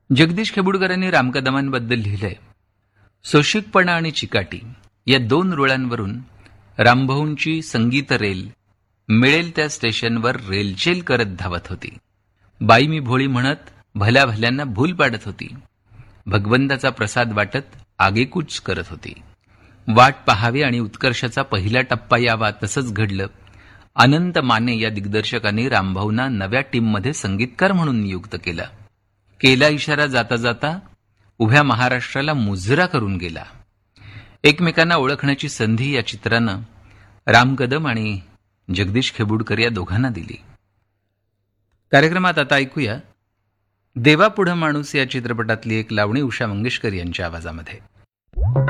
जगदीश खेबुडकरांनी राम कदमांबद्दल लिहिलंय, सोशिकपणा आणि चिकाटी या दोन रुळांवरून रामभाऊंची संगीत रेल मिळेल त्या स्टेशनवर रेलचेल करत धावत होती. बाई मी भोळी म्हणत भल्या भल्यांना भूल पाडत होती. भगवंताचा प्रसाद वाटत आगेकूच करत होती. वाट पहावी आणि उत्कर्षाचा पहिला टप्पा यावा तसंच घडलं. अनंत माने या दिग्दर्शकांनी रामभाऊंना नव्या टीममध्ये संगीतकार म्हणून नियुक्त केला. केला इशारा जाता जाता उभ्या महाराष्ट्राला मुजरा करून गेला. एकमेकांना ओळखण्याची संधी या चित्रानं राम कदम आणि जगदीश खेबुडकर या दोघांना दिली. कार्यक्रमात आता ऐकूया देवापुढं माणूस या चित्रपटातली एक लावणी उषा मंगेशकर यांच्या आवाजामध्ये.